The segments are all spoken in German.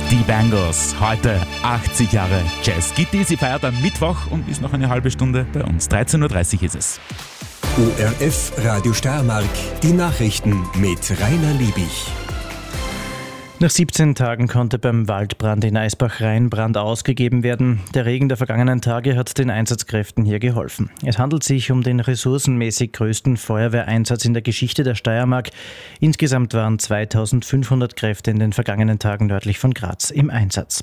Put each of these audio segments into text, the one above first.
Die Bangles, heute 80 Jahre Jazz. Gitti, sie feiert am Mittwoch und ist noch eine halbe Stunde bei uns. 13.30 Uhr ist es. ORF Radio Steiermark, die Nachrichten mit Rainer Liebich. Nach 17 Tagen konnte beim Waldbrand in Eisbach-Rhein Brand ausgegeben werden. Der Regen der vergangenen Tage hat den Einsatzkräften hier geholfen. Es handelt sich um den ressourcenmäßig größten Feuerwehreinsatz in der Geschichte der Steiermark. Insgesamt waren 2500 Kräfte in den vergangenen Tagen nördlich von Graz im Einsatz.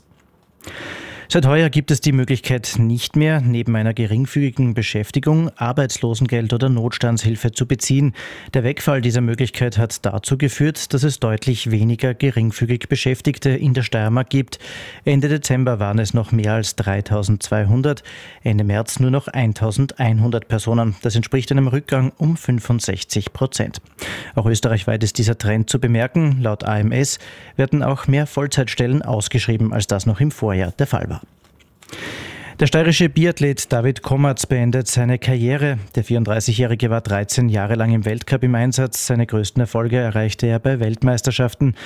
Seit heuer gibt es die Möglichkeit nicht mehr, neben einer geringfügigen Beschäftigung Arbeitslosengeld oder Notstandshilfe zu beziehen. Der Wegfall dieser Möglichkeit hat dazu geführt, dass es deutlich weniger geringfügig Beschäftigte in der Steiermark gibt. Ende Dezember waren es noch mehr als 3200, Ende März nur noch 1100 Personen. Das entspricht einem Rückgang um 65%. Auch österreichweit ist dieser Trend zu bemerken. Laut AMS werden auch mehr Vollzeitstellen ausgeschrieben, als das noch im Vorjahr der Fall war. Der steirische Biathlet David Kommerz beendet seine Karriere. Der 34-Jährige war 13 Jahre lang im Weltcup im Einsatz. Seine größten Erfolge erreichte er bei Weltmeisterschaften.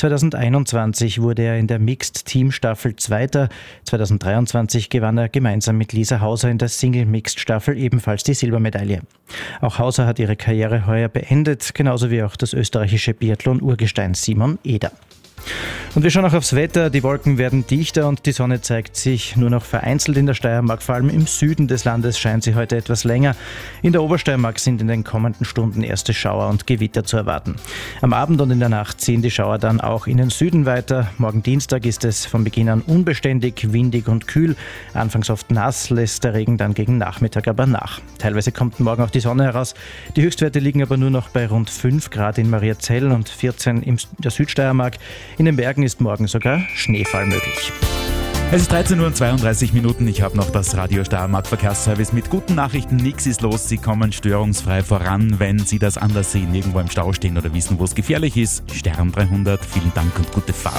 2021 wurde er in der Mixed-Team-Staffel Zweiter. 2023 gewann er gemeinsam mit Lisa Hauser in der Single-Mixed-Staffel ebenfalls die Silbermedaille. Auch Hauser hat ihre Karriere heuer beendet, genauso wie auch das österreichische Biathlon-Urgestein Simon Eder. Und wir schauen auch aufs Wetter. Die Wolken werden dichter und die Sonne zeigt sich nur noch vereinzelt in der Steiermark. Vor allem im Süden des Landes scheint sie heute etwas länger. In der Obersteiermark sind in den kommenden Stunden erste Schauer und Gewitter zu erwarten. Am Abend und in der Nacht ziehen die Schauer dann auch in den Süden weiter. Morgen Dienstag ist es von Beginn an unbeständig, windig und kühl. Anfangs oft nass, lässt der Regen dann gegen Nachmittag aber nach. Teilweise kommt morgen auch die Sonne heraus. Die Höchstwerte liegen aber nur noch bei rund 5 Grad in Mariazell und 14 in der Südsteiermark. In den Bergen ist morgen sogar Schneefall möglich. Es ist 13.32 Uhr. Ich habe noch das Radio Steiermark Verkehrsservice mit guten Nachrichten. Nichts ist los. Sie kommen störungsfrei voran. Wenn Sie das anders sehen, irgendwo im Stau stehen oder wissen, wo es gefährlich ist, Stern 300. Vielen Dank und gute Fahrt.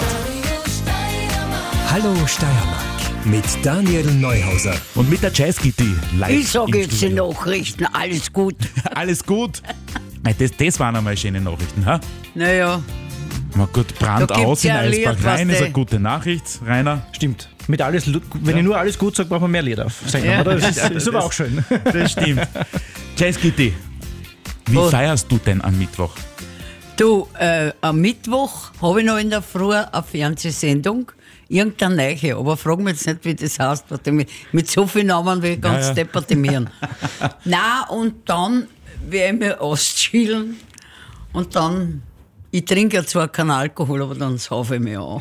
Hallo Steiermark mit Daniel Neuhauser. Und mit der Jazz-Gitti live. Ich sage jetzt die Nachrichten, alles gut. Alles gut? Das waren einmal schöne Nachrichten, ha? Naja. Na gut, Brand Da gibt's aus in ja ein Lied, Eisbach-Rhein was ist die- eine gute Nachricht, Rainer. Stimmt. Mit alles, wenn ich nur alles gut sage, brauchen wir mehr Lieder auf Sendung, Ja. oder? Das ist aber auch schön. Das stimmt. Jazz-Gitti, wie Was? feierst du denn am Mittwoch? Du, am Mittwoch habe ich noch in der Früh eine Fernsehsendung, irgendeine neue, aber frag mich jetzt nicht, wie das heißt, weil die mit so vielen Namen will ich ganz Ja. departimieren. Nein, und dann werde ich mir auschillen und dann, ich trinke ja zwar keinen Alkohol, aber dann saufe ich mich an.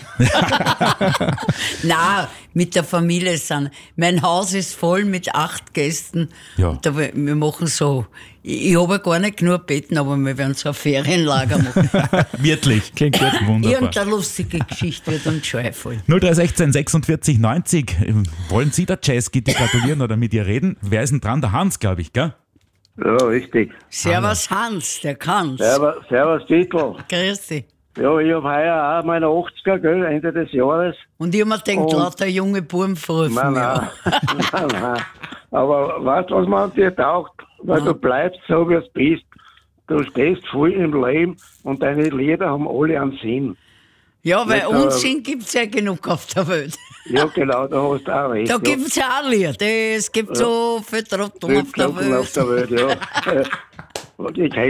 Nein, mit der Familie sind. Mein Haus ist voll mit 8 Gästen. Ja. Und da, wir machen so, ich habe ja gar nicht genug Betten, aber wir werden so ein Ferienlager machen. Wirklich. Klingt gut. Wunderbar. Irgendeine lustige Geschichte wird uns schon einfallen. 0316 46 90. Wollen Sie der Jazz-Gitti gratulieren oder mit ihr reden? Wer ist denn dran? Der Hans, glaube ich, gell? Ja, richtig. Servus Hans, der kann's. Servus Titel. Grüß dich. Ja, ich habe heuer auch meine 80er, gell, Ende des Jahres. Und ich habe mir gedacht, Und- lauter junge Buben verrufen. Nein, Ja. nein. Aber weißt du, was man an dir taugt? Weil du bleibst so, wie du bist. Du stehst voll im Leben und deine Lieder haben alle einen Sinn. Ja, weil Nicht, Unsinn gibt es ja genug auf der Welt. Ja, genau, da hast du auch recht. Da gibt es ja auch Lieder. Es gibt so viel Trottel auf der Trottel auf Welt. der Welt, ja. Und ich